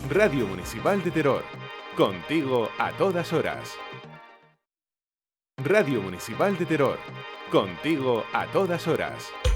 Radio Municipal de Teror. Contigo a todas horas. Radio Municipal de Teror. Contigo a todas horas.